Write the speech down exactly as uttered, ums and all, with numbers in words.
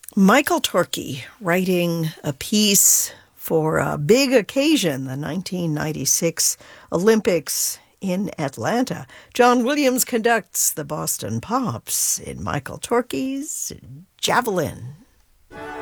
Michael Torkey writing a piece for a big occasion, the nineteen ninety-six Olympics in Atlanta. John Williams conducts the Boston Pops in Michael Torkey's Javelin.